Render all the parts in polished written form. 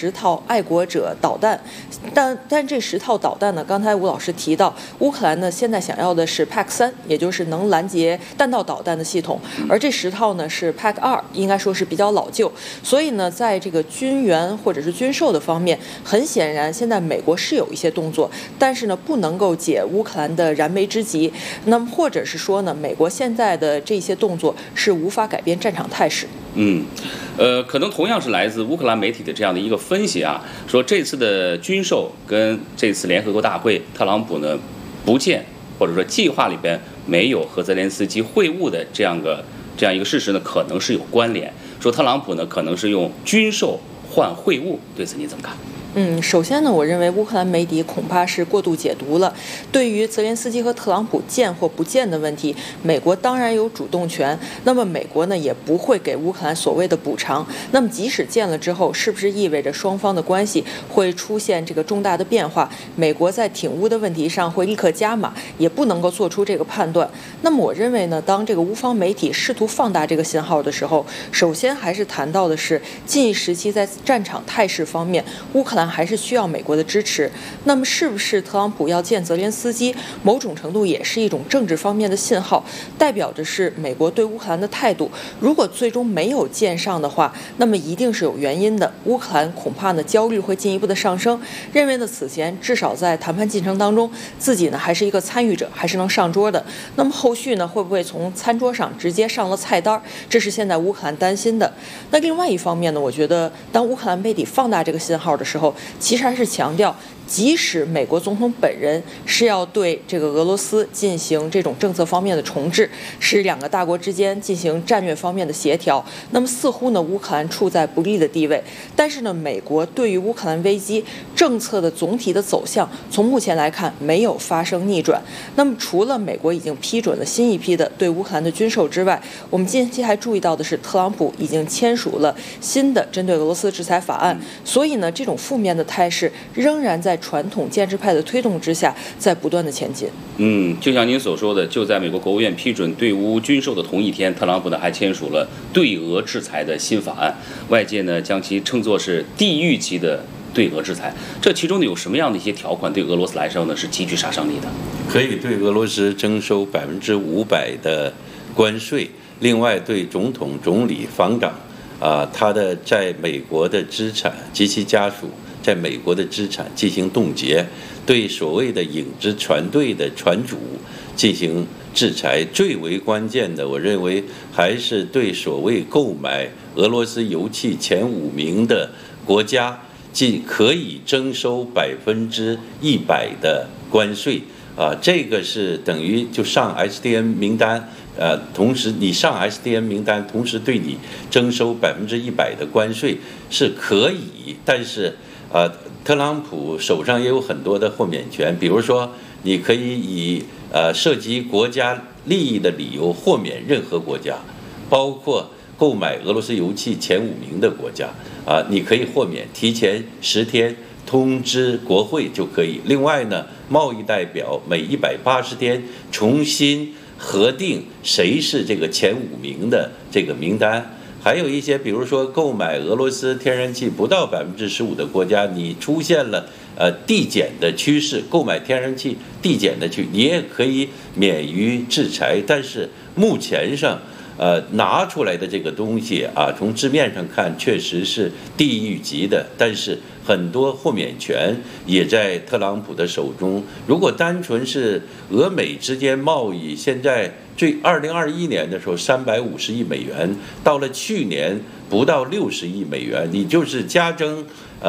10套爱国者导弹，但这10套导弹呢，刚才吴老师提到，乌克兰呢现在想要的是 PAC-3，也就是能拦截弹道导弹的系统，而这10套呢是 PAC-2，应该说是比较老旧，所以呢，在这个军援或者是军售的方面，很显然现在美国是有一些动作，但是呢不能够解乌克兰的燃眉之急。那么或者是说呢，美国现在的这些动作是无法改变战场态势。 可能同样是来自乌克兰媒体的这样的一个分析啊，说这次的军售跟这次联合国大会，特朗普呢不见或者说计划里边没有和泽连斯基会晤的这样一个事实呢，可能是有关联。说特朗普呢可能是用军售换会晤，对此你怎么看？ 首先呢，我认为乌克兰媒体恐怕是过度解读了。对于泽连斯基和特朗普见或不见的问题，美国当然有主动权。那么美国呢，也不会给乌克兰所谓的补偿。那么即使见了之后，是不是意味着双方的关系会出现这个重大的变化？美国在挺乌的问题上会立刻加码，也不能够做出这个判断。那么我认为呢，当这个乌方媒体试图放大这个信号的时候，首先还是谈到的是近一时期在战场态势方面，乌克兰还是需要美国的支持。那么是不是特朗普要见泽连斯基，某种程度也是一种政治方面的信号，代表着是美国对乌克兰的态度。如果最终没有见上的话，那么一定是有原因的。乌克兰恐怕呢焦虑会进一步的上升，认为呢此前至少在谈判进程当中，自己呢还是一个参与者，还是能上桌的。那么后续呢会不会从餐桌上直接上了菜单？这是现在乌克兰担心的。那另外一方面呢，我觉得当乌克兰媒体放大这个信号的时候，其实还是强调，即使美国总统本人是要对这个俄罗斯进行这种政策方面的重置，是两个大国之间进行战略方面的协调，那么似乎呢乌克兰处在不利的地位。但是呢，美国对于乌克兰危机政策的总体的走向，从目前来看没有发生逆转。那么除了美国已经批准了新一批的对乌克兰的军售之外，我们近期还注意到的是，特朗普已经签署了新的针对俄罗斯制裁法案。所以呢，这种负面的态势仍然在传统建制派的推动之下，在不断的前进。 就像您所说的，就在美国国务院批准对乌军售的同一天，特朗普呢还签署了对俄制裁的新法案，外界呢将其称作是地狱级的对俄制裁。这其中呢有什么样的一些条款对俄罗斯来说呢是极具杀伤力的？ 可以对俄罗斯征收500%的关税，另外对总统、总理、防长他的在美国的资产及其家属在美国的资产进行冻结，对所谓的影子船队的船主进行制裁。最为关键的，我认为还是对所谓购买俄罗斯油气前5名的国家，可以征收100%的关税。这个是等于就上 SDN 名单。同时你上 SDN 名单，同时对你征收100%的关税是可以，但是特朗普手上也有很多的豁免权，比如说你可以以涉及国家利益的理由豁免任何国家，包括购买俄罗斯油气前5名的国家你可以豁免，提前10天通知国会就可以。另外呢，贸易代表每180天重新核定谁是这个前5名的这个名单。还有一些比如说购买俄罗斯天然气不到15%的国家，你出现了递减的趋势，购买天然气递减的趋势，你也可以免于制裁。但是目前上拿出来的这个东西从字面上看确实是地狱级的，但是很多豁免权也在特朗普的手中。如果单纯是俄美之间贸易，现在2021年的时候350亿美元，到了去年不到60亿美元，你就是加征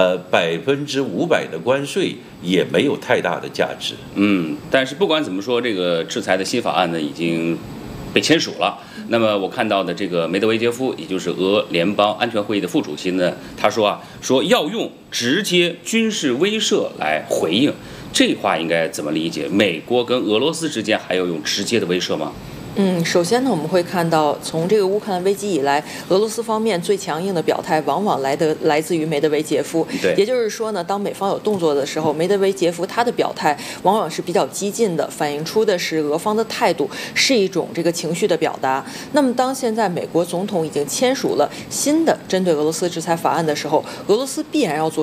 500%的关税也没有太大的价值。 但是不管怎么说，这个制裁的新法案呢已经被签署了。那么我看到的这个梅德韦杰夫，也就是俄联邦安全会议的副主席呢，他说要用直接军事威慑来回应。这话应该怎么理解？美国跟俄罗斯之间还要用直接的威慑吗？ 首先呢，我们会看到，从这个乌克兰危机以来，俄罗斯方面最强硬的表态往往来自于梅德韦杰夫。也就是说呢，当美方有动作的时候，梅德韦杰夫他的表态往往是比较激进的，反映出的是俄方的态度，是一种这个情绪的表达。那么当现在美国总统已经签署了新的针对俄罗斯制裁法案的时候，俄罗斯必然要做